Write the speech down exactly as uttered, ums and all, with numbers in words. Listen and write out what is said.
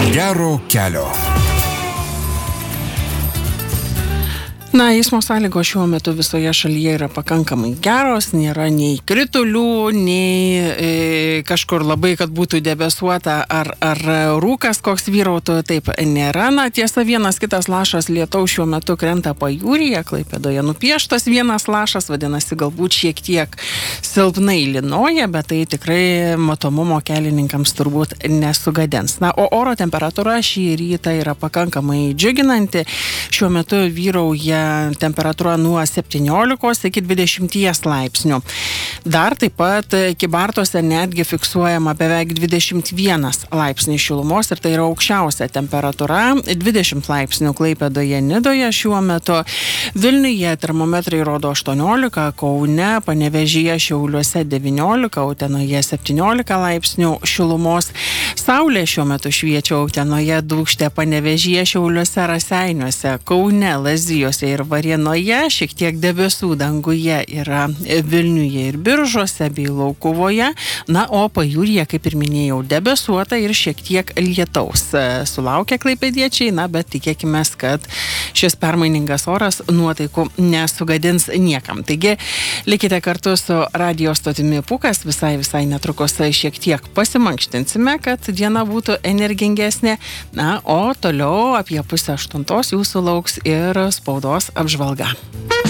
Gero kelio. Na, eismo sąlygos šiuo metu visoje šalyje yra pakankamai geros, nėra nei kritulių, nei e, kažkur labai, kad būtų debesuota ar, ar rūkas koks vyrautų, taip nėra. Na, tiesa, vienas kitas lašas lietaus šiuo metu krenta pajūryje, Klaipėdoje nupieštas vienas lašas, vadinasi, galbūt šiek tiek silpnai lynoja, bet tai tikrai matomumo kelininkams turbūt nesugadins. Na, o oro temperatūra šį rytą yra pakankamai džiuginanti. Šiuo metu vyrauja temperatūra nuo septyniolikos iki dvidešimties laipsnių. Dar taip pat Kybartuose netgi fiksuojama beveik dvidešimt vienas laipsnis šilumos ir tai yra aukščiausia temperatūra. dvidešimt laipsnių Klaipėdoje, Nidoje šiuo metu. Vilniuje termometrai rodo aštuoniolika, Kaune, Panevėžyje, Šiauliuose devyniolika, Utenoje septyniolika laipsnių šilumos. Saulė šiuo metu šviečia Utenoje, Dūkšte, Panevėžyje, Šiauliuose, Raseiniuose, Kaune, Lazdijose ir Varėnoje, šiek tiek debesų danguje yra Vilniuje ir Biržuose bei Laukuvoje. Na, o pajūryje, kaip ir minėjau, debesuota ir šiek tiek lietaus sulaukia klaipėdiečiai, na, bet tikėkime, kad šis permainingas oras nuotaikų nesugadins niekam. Taigi, likite kartu su radijo stotimi Pūkas, visai visai netrukus šiek tiek pasimankštinsime, kad diena būtų energingesnė. Na, o toliau apie pusę aštuntos jūsų lauks ir spaudos apžvalga.